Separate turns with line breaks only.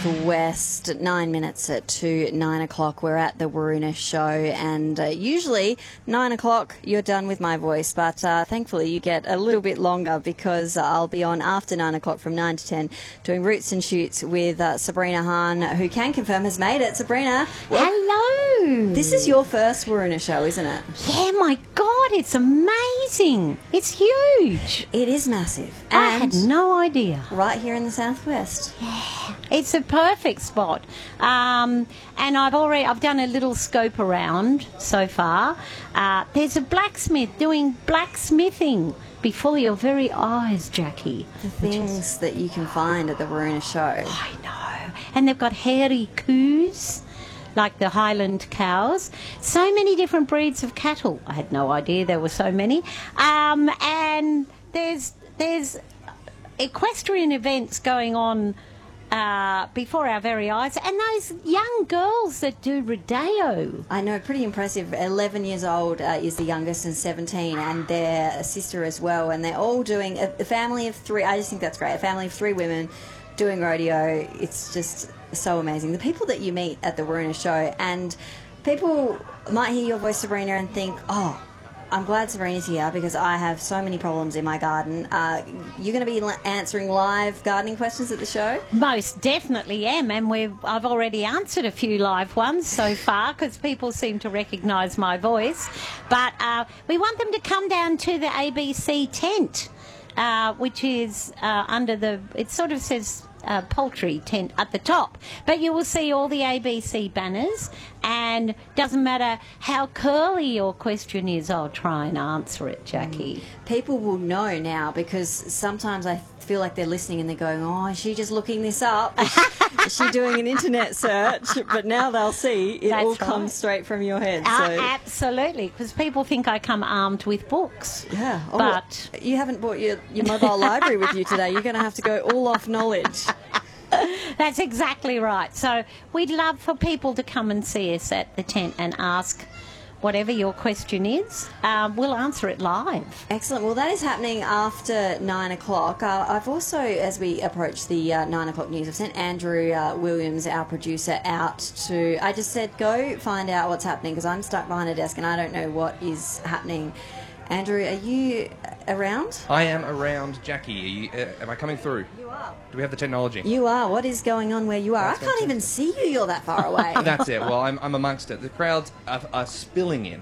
southwest, at 9 minutes to 9 o'clock. We're at the Waruna Show, and usually 9 o'clock you're done with my voice, but thankfully you get a little bit longer because I'll be on after 9 o'clock from 9 to 10 doing Roots and Shoots with Sabrina Hahn, who can confirm has made it. Sabrina,
hello.
This is your first Waruna Show, isn't it?
Yeah, my God, it's amazing. It's huge.
It is massive.
I had no idea.
Right here in the southwest.
Yeah, it's a perfect spot. And I've done a little scope around so far. There's a blacksmith doing blacksmithing before your very eyes, Jackie.
The things that you can find at the Waruna Show.
I know. And they've got hairy coos, like the Highland cows. So many different breeds of cattle. I had no idea there were so many. And there's equestrian events going on before our very eyes, and those young girls that do rodeo.
I know, pretty impressive. 11 years old is the youngest, and 17, and their sister as well, and they're all doing a family of three. I just think that's great. A family of three women doing rodeo. It's just so amazing. The people that you meet at the Waruna Show, and people might hear your voice, Sabrina, and think, oh, I'm glad Sabrina's here because I have so many problems in my garden. You're going to be answering live gardening questions at the show?
Most definitely am, and I've already answered a few live ones so far because people seem to recognise my voice. But we want them to come down to the ABC tent, which is under it sort of says poultry tent at the top, but you will see all the ABC banners, and doesn't matter how curly your question is, I'll try and answer it, Jackie.
People will know now, because sometimes I feel like they're listening and they're going, oh, is she just looking this up? Is she doing an internet search? But now they'll see it. That's all comes straight from your head. So.
Absolutely, because people think I come armed with books.
Yeah. Oh,
but
you haven't brought your mobile library with you today. You're going to have to go all off knowledge.
That's exactly right. So we'd love for people to come and see us at the tent and ask whatever your question is. We'll answer it live.
Excellent. Well, that is happening after 9 o'clock. I've also, as we approach the 9 o'clock news, I've sent Andrew Williams, our producer, out to... I just said, go find out what's happening, because I'm stuck behind a desk and I don't know what is happening. Andrew, are you around?
I am around, Jackie. Am I coming through?
You are.
Do we have the technology?
You are. What is going on where you are?
That's
I can't even see you. You're that far away.
That's it. Well, I'm amongst it. The crowds are spilling in